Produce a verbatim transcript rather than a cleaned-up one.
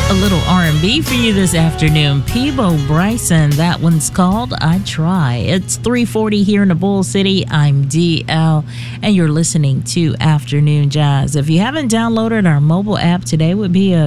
A little R and B for you this afternoon. Peabo Bryson, that one's called I Try. It's three forty here in the Bull City. I'm D L, and you're listening to Afternoon Jazz. If you haven't downloaded our mobile app, today would be a